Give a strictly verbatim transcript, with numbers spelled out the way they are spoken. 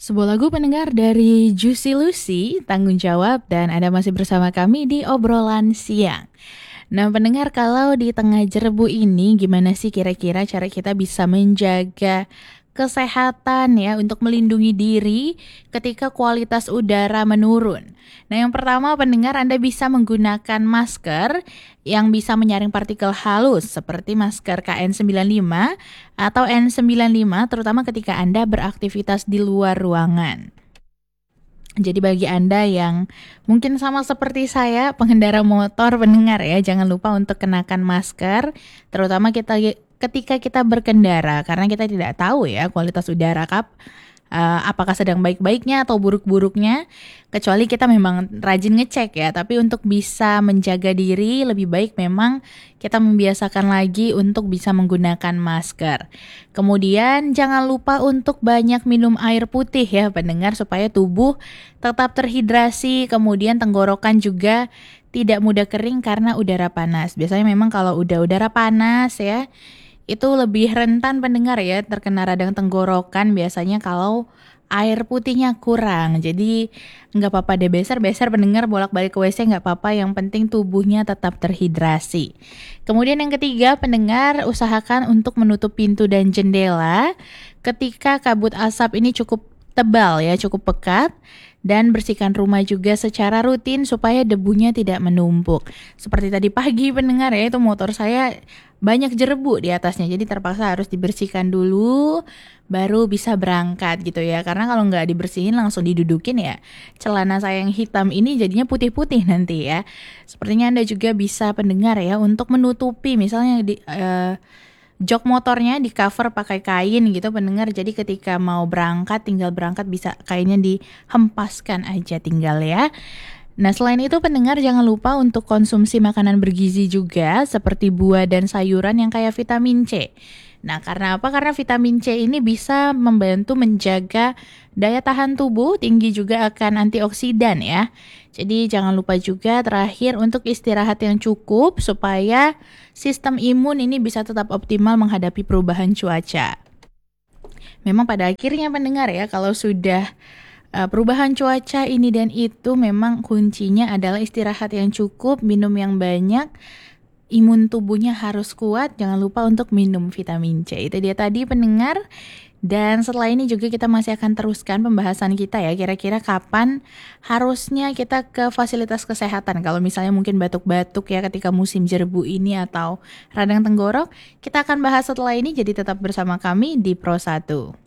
Sebuah lagu pendengar dari Juicy Lucy, Tanggung Jawab, dan Anda masih bersama kami di obrolan siang. Nah, pendengar, kalau di tengah jerebu ini gimana sih kira-kira cara kita bisa menjaga kesehatan ya untuk melindungi diri ketika kualitas udara menurun? Nah, yang pertama pendengar, Anda bisa menggunakan masker yang bisa menyaring partikel halus seperti masker K N sembilan puluh lima atau N sembilan puluh lima terutama ketika Anda beraktivitas di luar ruangan. Jadi bagi Anda yang mungkin sama seperti saya, pengendara motor pendengar ya, jangan lupa untuk kenakan masker, terutama kita ketika kita berkendara, karena kita tidak tahu ya kualitas udara kap uh, apakah sedang baik-baiknya atau buruk-buruknya, kecuali kita memang rajin ngecek ya. Tapi untuk bisa menjaga diri lebih baik memang kita membiasakan lagi untuk bisa menggunakan masker. Kemudian jangan lupa untuk banyak minum air putih ya pendengar, supaya tubuh tetap terhidrasi. Kemudian tenggorokan juga tidak mudah kering karena udara panas. Biasanya memang kalau udah udara panas ya, itu lebih rentan pendengar ya terkena radang tenggorokan biasanya kalau air putihnya kurang. Jadi nggak apa-apa deh, beser-beser pendengar, bolak-balik ke W C nggak apa-apa, yang penting tubuhnya tetap terhidrasi. Kemudian yang ketiga pendengar, usahakan untuk menutup pintu dan jendela ketika kabut asap ini cukup tebal ya, cukup pekat. Dan bersihkan rumah juga secara rutin supaya debunya tidak menumpuk. Seperti tadi pagi pendengar ya, itu motor saya banyak jerebu di atasnya, jadi terpaksa harus dibersihkan dulu baru bisa berangkat gitu ya. Karena kalau nggak dibersihin langsung didudukin ya, celana saya yang hitam ini jadinya putih-putih nanti ya. Sepertinya Anda juga bisa pendengar ya untuk menutupi misalnya di uh, jok motornya di cover pakai kain gitu pendengar. Jadi ketika mau berangkat, tinggal berangkat bisa kainnya dihempaskan aja tinggal ya. Nah, selain itu pendengar jangan lupa untuk konsumsi makanan bergizi juga seperti buah dan sayuran yang kaya vitamin C. Nah, karena apa? Karena vitamin C ini bisa membantu menjaga daya tahan tubuh, tinggi juga akan antioksidan ya. Jadi jangan lupa juga terakhir untuk istirahat yang cukup supaya sistem imun ini bisa tetap optimal menghadapi perubahan cuaca. Memang pada akhirnya pendengar ya, kalau sudah uh, perubahan cuaca ini dan itu, memang kuncinya adalah istirahat yang cukup, minum yang banyak, imun tubuhnya harus kuat, jangan lupa untuk minum vitamin C. Itu dia tadi pendengar. Dan setelah ini juga kita masih akan teruskan pembahasan kita ya, kira-kira kapan harusnya kita ke fasilitas kesehatan. Kalau misalnya mungkin batuk-batuk ya ketika musim jerebu ini atau radang tenggorok, kita akan bahas setelah ini, jadi tetap bersama kami di Pro satu.